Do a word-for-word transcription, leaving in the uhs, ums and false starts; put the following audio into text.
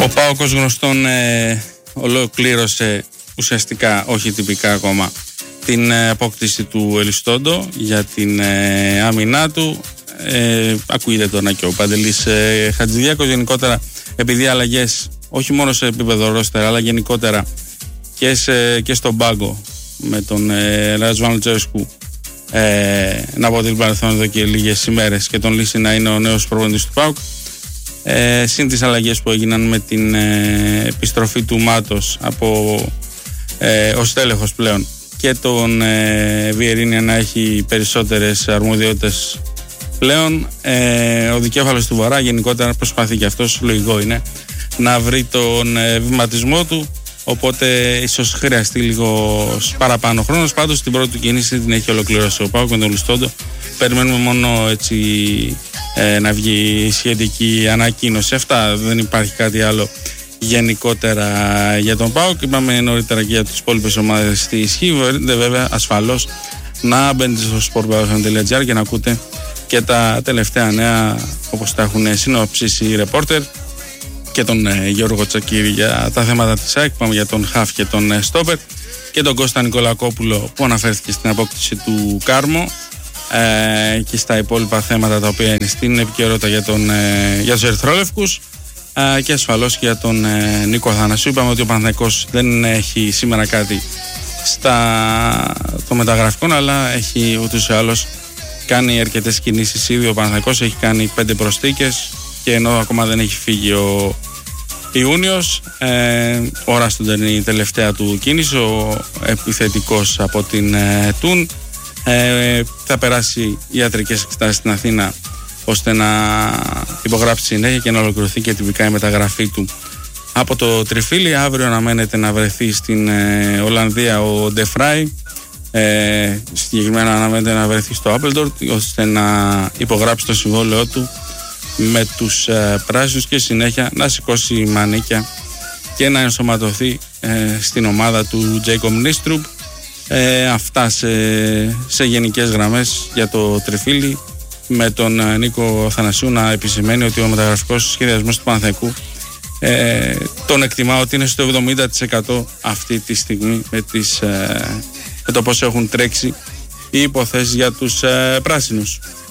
Ο ΠΑΟΚ ως γνωστόν ε, ολοκλήρωσε ουσιαστικά, όχι τυπικά ακόμα, την ε, απόκτηση του Ελιστόντο για την ε, άμυνά του. Ε, ακούγεται τώρα και ο Παντελής ε, Χατζηδιάκος. Γενικότερα, επειδή αλλαγές όχι μόνο σε επίπεδο ρόστερα, αλλά γενικότερα και, σε, και στον πάγκο με τον ε, Ρασβάν Λουτσέσκου ε, να αποτελεί παρελθόν εδώ και λίγες ημέρες και τον λύσει να είναι ο νέος προπονητής του ΠΑΟΚ. Ε, συν τις αλλαγές που έγιναν με την ε, επιστροφή του Μάτος από ε, ως τέλεχος πλέον και τον ε, Βιερίνια να έχει περισσότερες αρμοδιότητες πλέον, ε, ο δικέφαλος του Βορρά γενικότερα προσπαθεί και αυτός, λογικό είναι, να βρει τον ε, βηματισμό του, οπότε ίσως χρειαστεί λίγο παραπάνω χρόνος. Πάντως την πρώτη του κίνηση την έχει ολοκληρώσει ο ΠΑΟΚ με τον Λουστόντο. Περιμένουμε μόνο έτσι ε, να βγει σχετική ανακοίνωση. Αυτά, δεν υπάρχει κάτι άλλο γενικότερα για τον ΠΑΟΚ. Είπαμε νωρίτερα και για τις υπόλοιπες ομάδες στη ισχύ. Μπορείτε βέβαια ασφαλώς να μπαίνετε στο σπορτ παοξ τελεία τζι άρ και να ακούτε και τα τελευταία νέα όπως τα έχουν συνοψίσει οι ρεπόρτερ και τον ε, Γιώργο Τσακίρη για τα θέματα της ΑΕΚ. Πάμε για τον Χαφ και τον ε, Στόπερ και τον Κώστα Νικολακόπουλο που αναφέρθηκε στην απόκτηση του Κάρμο ε, και στα υπόλοιπα θέματα τα οποία είναι στην επικαιρότητα για, τον, ε, για τους Ερυθρόλευκους ε, και ασφαλώς και για τον ε, Νίκο Αθανασίου. Είπαμε ότι ο Παναθηναϊκός δεν έχει σήμερα κάτι στα το μεταγραφικό, αλλά έχει ούτως ή άλλως κάνει αρκετές κινήσεις ήδη. Ο Παναθηναϊκός έχει κάνει πέντε προσθήκες και ενώ ακόμα δεν έχει φύγει ο Ιούνιος, ε, ο Ράστοντερ είναι η τελευταία του κίνηση, ο επιθετικός από την ε, Τουν. Ε, θα περάσει ιατρικές εξετάσεις στην Αθήνα ώστε να υπογράψει συνέχεια και να ολοκληρωθεί και τυπικά η μεταγραφή του από το Τριφύλι. Αύριο αναμένεται να βρεθεί στην ε, Ολλανδία ο Ντεφράι. Ε, συγκεκριμένα αναμένεται να βρεθεί στο Άπελντορτ ώστε να υπογράψει το συμβόλαιό του με τους ε, πράσινους και συνέχεια να σηκώσει μανίκια και να ενσωματωθεί ε, στην ομάδα του Τζέικομ Νίστρουπ. Ε, αυτά σε, σε γενικές γραμμές για το Τριφύλι, με τον ε, Νίκο Αθανασίου να επισημαίνει ότι ο μεταγραφικός σχεδιασμός του Παναθηναϊκού ε, τον εκτιμά ότι είναι στο εβδομήντα τοις εκατό αυτή τη στιγμή με, τις, ε, με το πώς έχουν τρέξει οι υποθέσεις για τους ε, πράσινους.